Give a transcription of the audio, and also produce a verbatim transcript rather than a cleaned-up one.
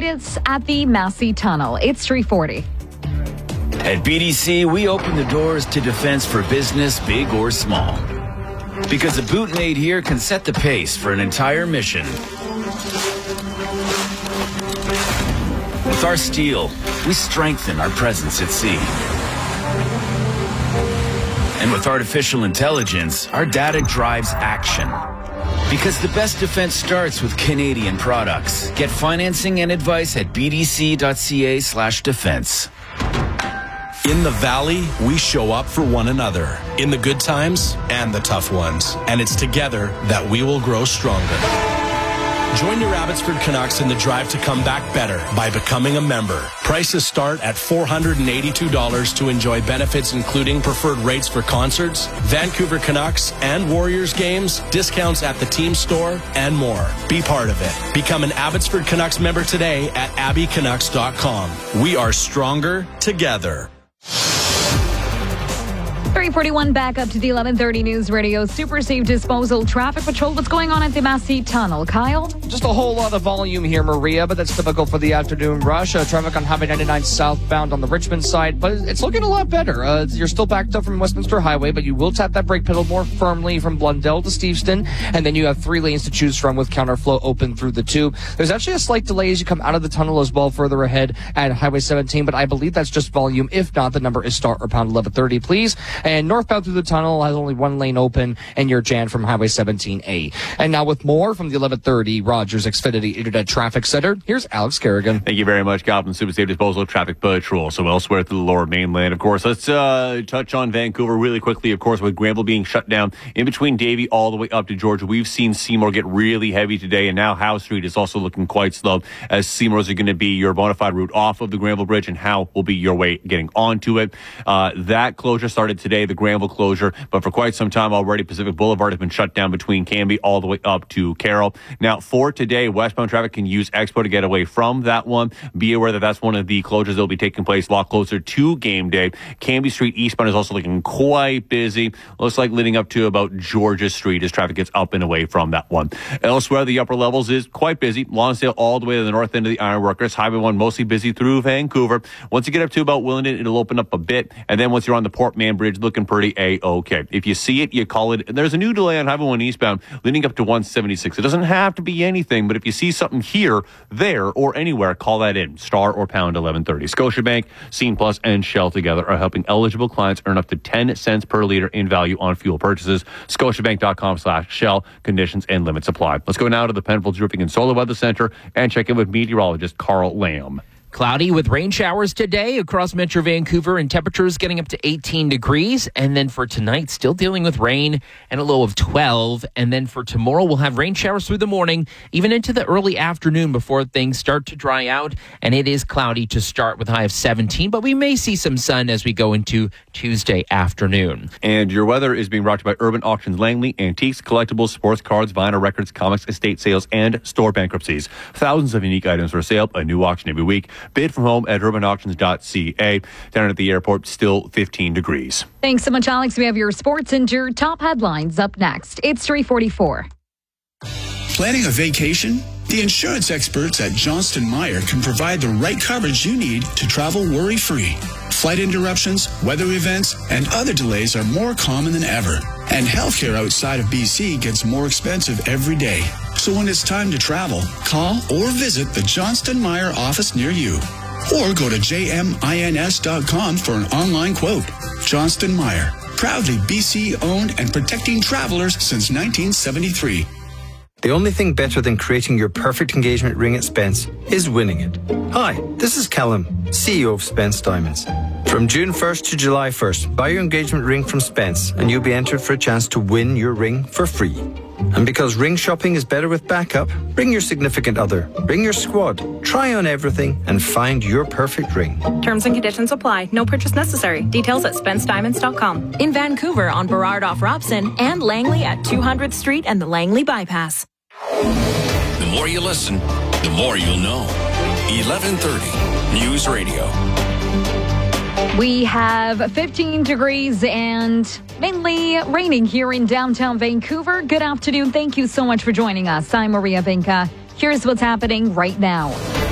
it's at the Massey Tunnel. It's three forty. At B D C, we open the doors to defense for business, big or small. Because a boot made here can set the pace for an entire mission. With our steel, we strengthen our presence at sea. And with artificial intelligence, our data drives action. Because the best defense starts with Canadian products. Get financing and advice at bdc.ca slash defense. In the Valley, we show up for one another, in the good times and the tough ones. And it's together that we will grow stronger. Join your Abbotsford Canucks in the drive to come back better by becoming a member. Prices start at four hundred eighty-two dollars to enjoy benefits including preferred rates for concerts, Vancouver Canucks and Warriors games, discounts at the team store, and more. Be part of it. Become an Abbotsford Canucks member today at abby canucks dot com. We are stronger together. three forty-one, back up to the eleven thirty News Radio Super Safe Disposal Traffic Patrol. What's going on at the Massey Tunnel? Kyle? Just a whole lot of volume here, Maria, but that's typical for the afternoon rush. Uh, traffic on Highway ninety-nine southbound on the Richmond side, but it's looking a lot better. Uh, you're still backed up from Westminster Highway, but you will tap that brake pedal more firmly from Blundell to Steveston, and then you have three lanes to choose from with counterflow open through the tube. There's actually a slight delay as you come out of the tunnel as well further ahead at Highway seventeen, but I believe that's just volume. If not, the number is start or pound eleven thirty, please. And northbound through the tunnel has only one lane open, and you're jammed from Highway seventeen A. And now with more from the eleven thirty Rogers Xfinity Internet Traffic Center, here's Alex Kerrigan. Thank you very much, Calvin. Super Safe Disposal Traffic Patrol. So elsewhere through the lower mainland, of course. Let's uh, touch on Vancouver really quickly, of course, with Granville being shut down. In between Davie all the way up to Georgia, we've seen Seymour get really heavy today, and now Howe Street is also looking quite slow, as Seymour's are going to be your bona fide route off of the Granville Bridge, and Howe will be your way getting onto it. Uh, that closure started today, the Granville closure, but for quite some time already, Pacific Boulevard has been shut down between Cambie all the way up to Carroll. Now, for today, westbound traffic can use Expo to get away from that one. Be aware that that's one of the closures that will be taking place a lot closer to game day. Cambie Street eastbound is also looking quite busy. Looks like leading up to about Georgia Street as traffic gets up and away from that one. Elsewhere, the upper levels is quite busy. Lonsdale all the way to the north end of the Ironworkers. Highway one mostly busy through Vancouver. Once you get up to about Willingdon, it'll open up a bit. And then once you're on the Port Mann Bridge, looking pretty A-okay. If you see it, you call it. There's a new delay on Highway one eastbound leading up to one seventy-six. It doesn't have to be anything, but if you see something here, there, or anywhere, call that in. Star or pound eleven thirty. Scotiabank, Scene Plus, and Shell together are helping eligible clients earn up to ten cents per liter in value on fuel purchases. Scotiabank.com slash Shell. Conditions and limits apply. Let's go now to the Penfolds Roofing and Solar Weather Center and check in with meteorologist Carl Lamb. Cloudy with rain showers today across Metro Vancouver, and temperatures getting up to eighteen degrees. And then for tonight, still dealing with rain and a low of twelve. And then for tomorrow, we'll have rain showers through the morning, even into the early afternoon before things start to dry out. And it is cloudy to start with a high of seventeen, but we may see some sun as we go into Tuesday afternoon. And your weather is being brought to you by Urban Auctions Langley, antiques, collectibles, sports cards, vinyl records, comics, estate sales, and store bankruptcies. Thousands of unique items for sale, a new auction every week. Bid from home at urban auctions dot c a. Down at the airport, still fifteen degrees. Thanks so much, Alex. We have your sports and your top headlines up next. It's three forty-four. Planning a vacation? The insurance experts at Johnston Meyer can provide the right coverage you need to travel worry-free. Flight interruptions, weather events, and other delays are more common than ever. And healthcare outside of B C gets more expensive every day. So when it's time to travel, call or visit the Johnston Meyer office near you. Or go to j m ins dot com for an online quote. Johnston Meyer, proudly B C-owned and protecting travelers since nineteen seventy-three. The only thing better than creating your perfect engagement ring at Spence is winning it. Hi, this is Callum, C E O of Spence Diamonds. From June first to July first, buy your engagement ring from Spence and you'll be entered for a chance to win your ring for free. And because ring shopping is better with backup, bring your significant other, bring your squad, try on everything and find your perfect ring. Terms and conditions apply. No purchase necessary. Details at spence diamonds dot com. In Vancouver on Burrard off Robson and Langley at two hundredth Street and the Langley Bypass. The more you listen, the more you'll know. eleven thirty News Radio. We have fifteen degrees and mainly raining here in downtown Vancouver. Good afternoon. Thank you so much for joining us. I'm Maria Vinca. Here's what's happening right now.